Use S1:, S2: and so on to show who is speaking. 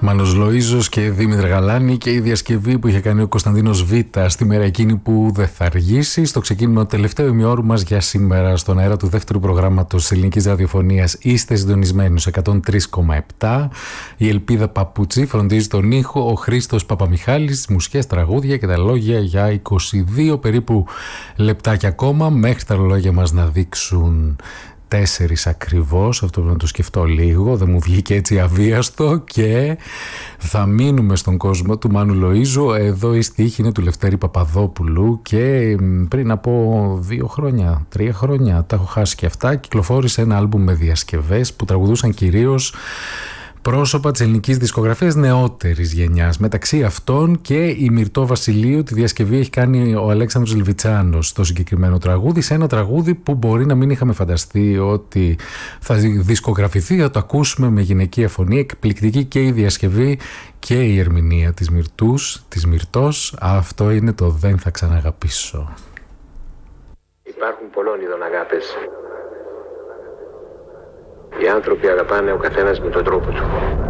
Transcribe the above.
S1: Μάνος Λοΐζος και Δήμητρα Γαλάνη, και η διασκευή που είχε κάνει ο Κωνσταντίνος Β στη μέρα εκείνη που δεν θα αργήσει, στο ξεκίνημα του τελευταίου ημιώρου μας για σήμερα στον αέρα του δεύτερου προγράμματος της ελληνικής ραδιοφωνίας. Είστε συντονισμένοι σε 103,7. Η Ελπίδα Παπούτσι φροντίζει τον ήχο, ο Χρήστος Παπαμιχάλης, μουσικές, τραγούδια και τα λόγια για 22 περίπου λεπτάκια ακόμα μέχρι τα ρολόγια μας να δείξουν 4 ακριβώς. Αυτό πρέπει να το σκεφτώ λίγο, δεν μου βγήκε έτσι αβίαστο. Και θα μείνουμε στον κόσμο του Μάνου Λοΐζου. Εδώ η στίχη είναι του Λευτέρη Παπαδόπουλου και πριν από 2 χρόνια, 3 χρόνια, τα έχω χάσει και αυτά, κυκλοφόρησε ένα άλμπουμ με διασκευές που τραγουδούσαν κυρίως πρόσωπα της ελληνικής δισκογραφίας νεότερης γενιάς. Μεταξύ αυτών και η Μυρτώ Βασιλείου. Τη διασκευή έχει κάνει ο Αλέξανδρος Λιβιτσάνος στο συγκεκριμένο τραγούδι, σε ένα τραγούδι που μπορεί να μην είχαμε φανταστεί ότι θα δισκογραφηθεί. Θα το ακούσουμε με γυναικεία φωνή, εκπληκτική και η διασκευή και η ερμηνεία της Μυρτώς. Αυτό είναι το «Δεν θα ξαναγαπήσω».
S2: Υπάρχουν πολλών ειδών αγάπες. Οι άνθρωποι αγαπάνε ο καθένας με τον τρόπο του.